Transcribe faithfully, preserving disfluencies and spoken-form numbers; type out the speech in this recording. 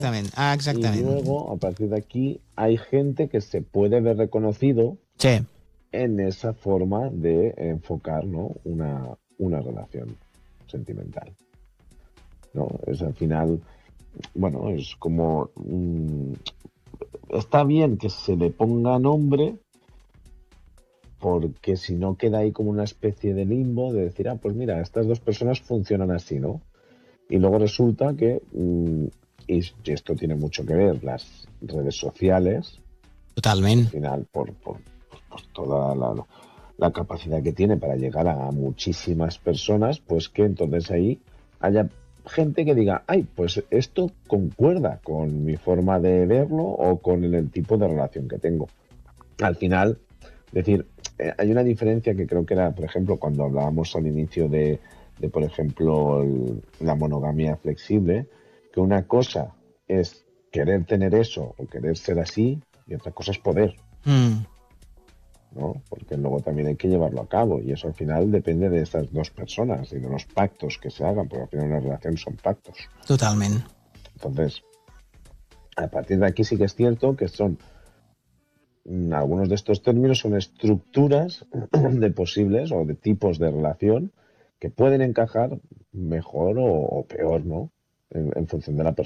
Exactament, ah, Y exactament. luego, a partir de aquí, hay gente que se puede ver reconocido Sí. en esa forma de enfocar, ¿no? una, una relación sentimental, ¿no? Es al final, bueno, es como... mm, está bien que se le ponga nombre, porque si no queda ahí como una especie de limbo de decir, ah, pues mira, estas dos personas funcionan así, ¿no? Y luego resulta que, mm, y esto tiene mucho que ver, las redes sociales, al Totalment. final, por, por, por toda la, la capacidad que tiene para llegar a muchísimas personas, pues que entonces ahí haya gente que diga, ay, pues esto concuerda con mi forma de verlo o con el, el tipo de relación que tengo. Al final, decir, eh, hay una diferencia que creo que era, por ejemplo, cuando hablábamos al inicio de, de por ejemplo, el- la monogamia flexible, que una cosa es querer tener eso o querer ser así y otra cosa es poder, Mm, ¿no? Porque luego también hay que llevarlo a cabo y eso al final depende de estas dos personas y de los pactos que se hagan, porque al final una relación son pactos. totalment. Entonces, a partir de aquí sí que es cierto que son mm, algunos de estos términos son estructuras de posibles o de tipos de relación que pueden encajar mejor o, o peor, ¿no? En, en función de la persona.